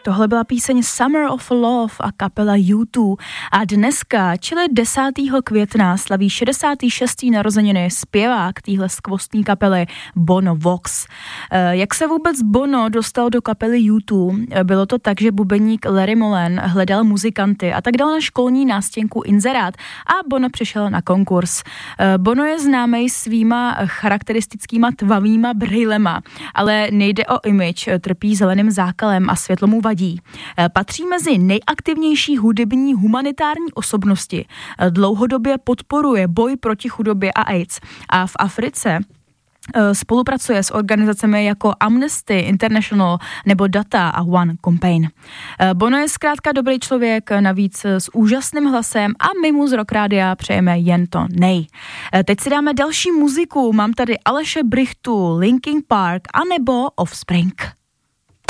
Tohle byla píseň Summer of Love a kapela U2 a dneska, čili 10. května, slaví 66. narozeniny zpěvák téhle skvostní kapely Bono Vox. Jak se vůbec Bono dostal do kapely U2? Bylo to tak, že bubeník Larry Mullen hledal muzikanty a tak dal na školní nástěnku inzerát a Bono přišel na konkurs. Bono je známý svýma charakteristickýma tmavýma brýlema, ale nejde o image, trpí zeleným zákalem a světlo mu vadí. Patří mezi nejaktivnější hudební humanitární osobnosti. Dlouhodobě podporuje boj proti chudobě a AIDS. A v Africe spolupracuje s organizacemi jako Amnesty International nebo Data a One Campaign. Bono je zkrátka dobrý člověk, navíc s úžasným hlasem a my mu z Rock Rádia přejeme jen to nej. Teď si dáme další muziku. Mám tady Aleše Brichtu, Linkin Park a nebo Offspring.